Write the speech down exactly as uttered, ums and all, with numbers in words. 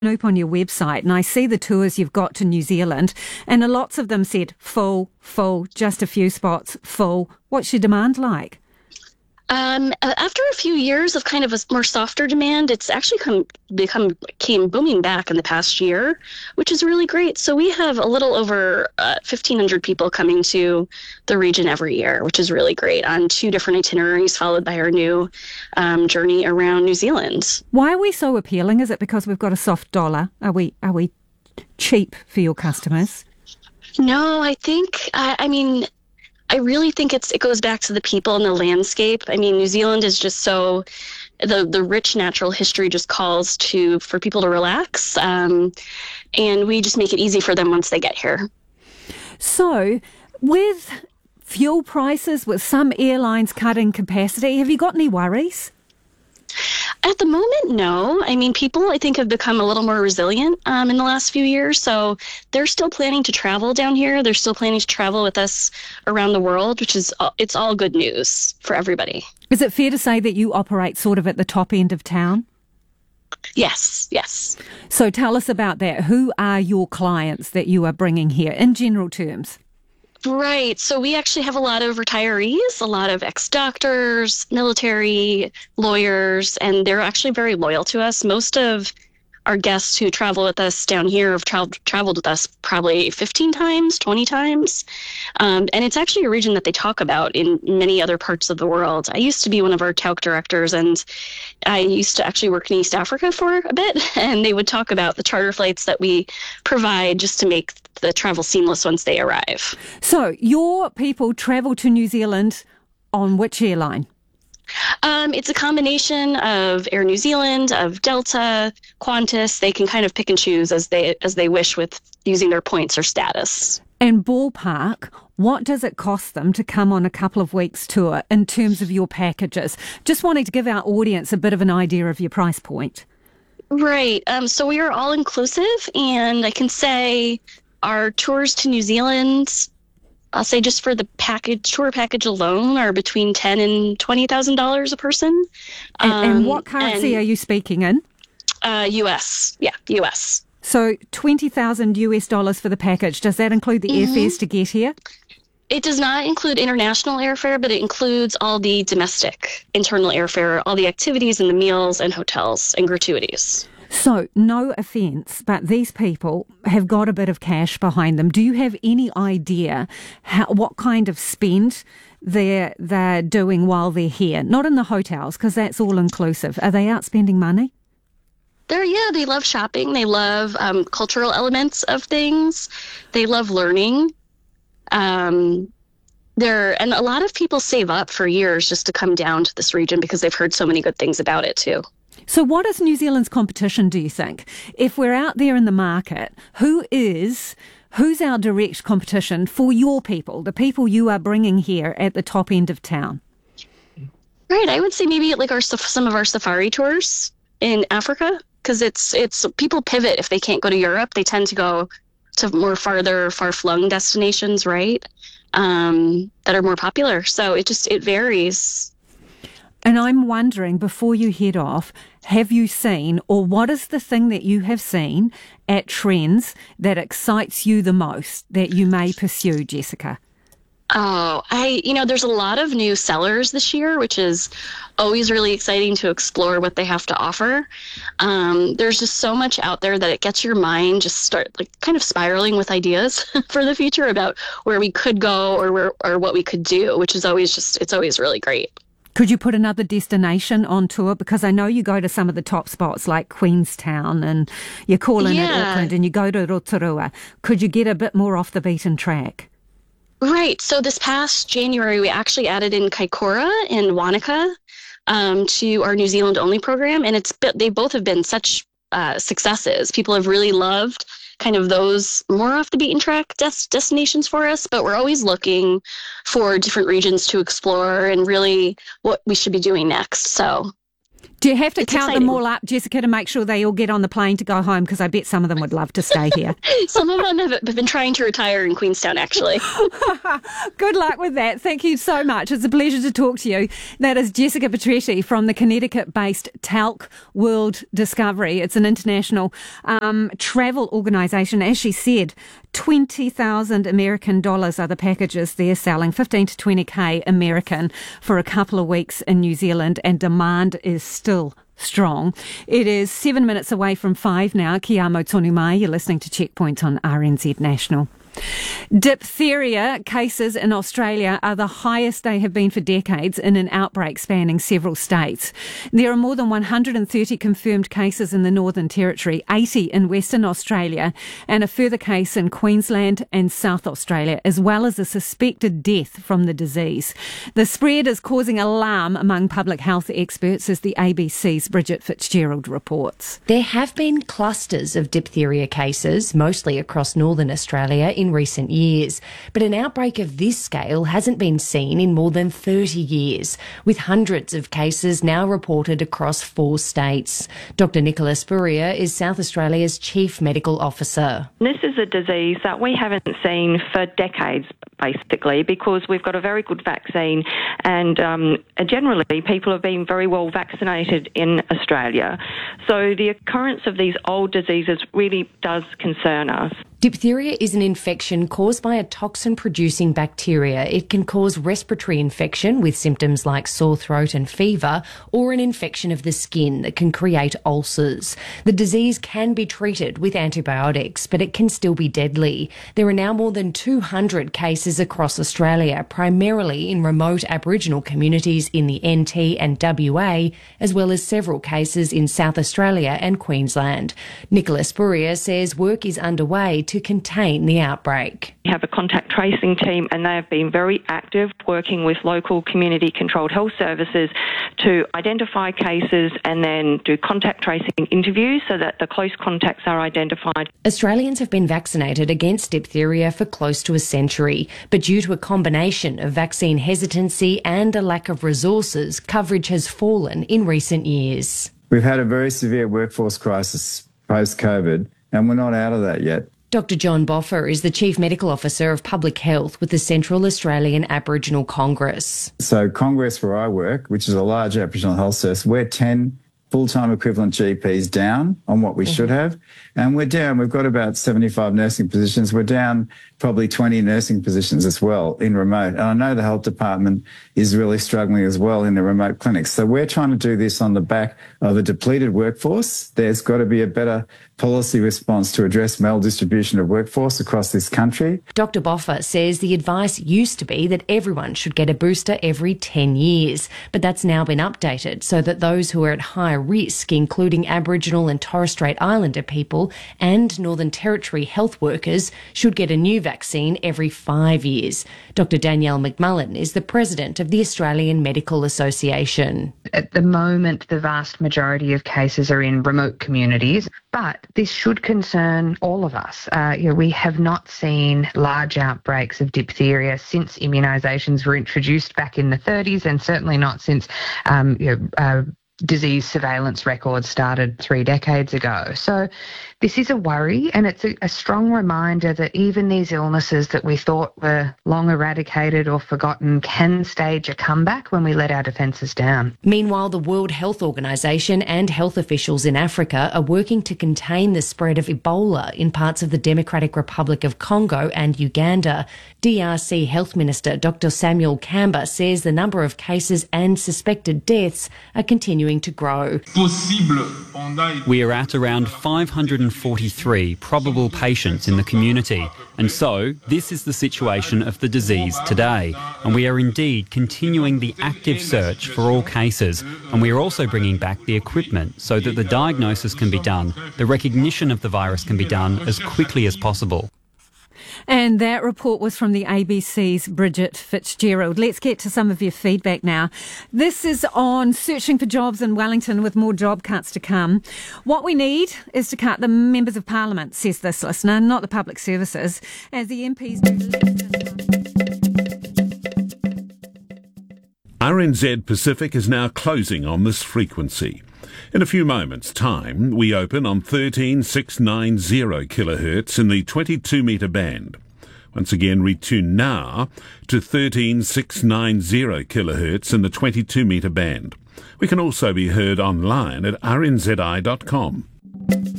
Snoop on your website and I see the tours you've got to New Zealand, and lots of them said full, full, just a few spots, full. What's your demand like? Um, uh, after a few years of kind of a more softer demand, it's actually come become came booming back in the past year, which is really great. So we have a little over uh, fifteen hundred people coming to the region every year, which is really great on two different itineraries, followed by our new um, journey around New Zealand. Why are we so appealing? Is it because we've got a soft dollar? Are we are we cheap for your customers? No, I think I, I mean. I really think it's it goes back to the people and the landscape. I mean, New Zealand is just so the the rich natural history just calls to for people to relax, um, and we just make it easy for them once they get here. So, with fuel prices, with some airlines cutting capacity, have you got any worries? At the moment, no. I mean, people, I think, have become a little more resilient um, in the last few years. So they're still planning to travel down here. They're still planning to travel with us around the world, which is, it's all good news for everybody. Is it fair to say that you operate sort of at the top end of town? Yes, yes. So tell us about that. Who are your clients that you are bringing here in general terms? Right. So we actually have a lot of retirees, a lot of ex-doctors, military, lawyers, and they're actually very loyal to us. Most of our guests who travel with us down here have tra- traveled with us probably fifteen times, twenty times. Um, and it's actually a region that they talk about in many other parts of the world. I used to be one of our T A L C directors, and I used to actually work in East Africa for a bit, and they would talk about the charter flights that we provide just to make the travel seamless once they arrive. So your people travel to New Zealand on which airline? Um, it's a combination of Air New Zealand, of Delta, Qantas. They can kind of pick and choose as they as they wish with using their points or status. And ballpark, what does it cost them to come on a couple of weeks tour in terms of your packages? Just wanting to give our audience a bit of an idea of your price point. Right. Um, so we are all inclusive, and I can say our tours to New Zealand, I'll say just for the package, tour package alone, are between ten and twenty thousand dollars a person. And, um, and what currency and, are you speaking in? Uh, U S. Yeah, U S. So twenty thousand U S dollars for the package. Does that include the mm-hmm. airfares to get here? It does not include international airfare, but it includes all the domestic internal airfare, all the activities and the meals and hotels and gratuities. So, no offence, but these people have got a bit of cash behind them. Do you have any idea how, what kind of spend they're, they're doing while they're here? Not in the hotels, because that's all inclusive. Are they out spending money? They're, yeah, they love shopping. They love um, cultural elements of things. They love learning. Um, they're, and a lot of people save up for years just to come down to this region because they've heard so many good things about it too. So what is New Zealand's competition, do you think? If we're out there in the market, who is, who's our direct competition for your people, the people you are bringing here at the top end of town? Right. I would say maybe like our some of our safari tours in Africa, because it's it's people pivot if they can't go to Europe. They tend to go to more farther, far-flung destinations, right, um, that are more popular. So it just, it varies. And I'm wondering, before you head off, have you seen, or what is the thing that you have seen at Trends that excites you the most that you may pursue, Jessica? Oh, I, you know, there's a lot of new sellers this year, which is always really exciting to explore what they have to offer. Um, there's just so much out there that it gets your mind just start like kind of spiraling with ideas for the future about where we could go or where, or what we could do, which is always just, it's always really great. Could you put another destination on tour? Because I know you go to some of the top spots like Queenstown and you call in yeah. at Auckland and you go to Rotorua. Could you get a bit more off the beaten track? Right. So this past January, we actually added in Kaikoura and Wanaka um, to our New Zealand only program. And it's they both have been such uh, successes. People have really loved kind of those more off the beaten track des- destinations for us, but we're always looking for different regions to explore and really what we should be doing next. So Do you have to It's count exciting. them all up, Jessica, to make sure they all get on the plane to go home? Because I bet some of them would love to stay here. Some of them have been trying to retire in Queenstown, actually. Good luck with that. Thank you so much. It's a pleasure to talk to you. That is Jessica Petretti from the Connecticut-based Talc World Discovery. It's an international um, travel organisation. As she said, twenty thousand American dollars are the packages they're selling, fifteen to twenty K American for a couple of weeks in New Zealand, and demand is still strong. It is seven minutes away from five now. Kia amo tonu mai. You're listening to Checkpoint on R N Z National. Diphtheria cases in Australia are the highest they have been for decades in an outbreak spanning several states. There are more than one hundred thirty confirmed cases in the Northern Territory, eighty in Western Australia, and a further case in Queensland and South Australia, as well as a suspected death from the disease. The spread is causing alarm among public health experts, as the A B C's Bridget Fitzgerald reports. There have been clusters of diphtheria cases, mostly across Northern Australia, in recent years, but an outbreak of this scale hasn't been seen in more than thirty years, with hundreds of cases now reported across four states. Doctor Nicola Spurrier is South Australia's Chief Medical Officer. This is a disease that we haven't seen for decades, basically, because we've got a very good vaccine, and um, generally people have been very well vaccinated in Australia. So the occurrence of these old diseases really does concern us. Diphtheria is an infection caused by a toxin-producing bacteria. It can cause respiratory infection with symptoms like sore throat and fever, or an infection of the skin that can create ulcers. The disease can be treated with antibiotics, but it can still be deadly. There are now more than two hundred cases across Australia, primarily in remote Aboriginal communities in the N T and W A, as well as several cases in South Australia and Queensland. Nicola Spurrier says work is underway to contain the outbreak. We have a contact tracing team, and they have been very active working with local community-controlled health services to identify cases and then do contact tracing interviews so that the close contacts are identified. Australians have been vaccinated against diphtheria for close to a century, but due to a combination of vaccine hesitancy and a lack of resources, coverage has fallen in recent years. We've had a very severe workforce crisis post-COVID, and we're not out of that yet. Doctor John Boffer is the Chief Medical Officer of Public Health with the Central Australian Aboriginal Congress. So Congress, where I work, which is a large Aboriginal health service, we're ten full-time equivalent G Ps down on what we mm-hmm. should have. And we're down, we've got about seventy-five nursing positions. We're down probably twenty nursing positions as well in remote. And I know the health department is really struggling as well in the remote clinics. So we're trying to do this on the back of a depleted workforce. There's got to be a better policy response to address maldistribution of workforce across this country. Doctor Boffer says the advice used to be that everyone should get a booster every ten years, but that's now been updated so that those who are at high risk, including Aboriginal and Torres Strait Islander people and Northern Territory health workers, should get a new vaccine every five years. Doctor Danielle McMullen is the president of the Australian Medical Association. At the moment, the vast majority of cases are in remote communities, but this should concern all of us. Uh, you know, we have not seen large outbreaks of diphtheria since immunisations were introduced back in the thirties, and certainly not since um, you know, uh, disease surveillance records started three decades ago. So this is a worry, and it's a, a strong reminder that even these illnesses that we thought were long eradicated or forgotten can stage a comeback when we let our defences down. Meanwhile, the World Health Organization and health officials in Africa are working to contain the spread of Ebola in parts of the Democratic Republic of Congo and Uganda. D R C Health Minister Doctor Samuel Kamba says the number of cases and suspected deaths are continuing to grow. We are at around five hundred forty-three probable patients in the community, and so this is the situation of the disease today, and we are indeed continuing the active search for all cases, and we are also bringing back the equipment so that the diagnosis can be done, the recognition of the virus can be done as quickly as possible. And that report was from the A B C's Bridget Fitzgerald. Let's get to some of your feedback now. This is on searching for jobs in Wellington with more job cuts to come. What we need is to cut the members of parliament, says this listener, not the public services, as the M Ps do less. R N Z Pacific is now closing on this frequency. In a few moments' time, we open on thirteen six ninety kilohertz in the twenty-two metre band. Once again, retune now to thirteen six ninety kilohertz in the twenty-two metre band. We can also be heard online at r n z i dot com.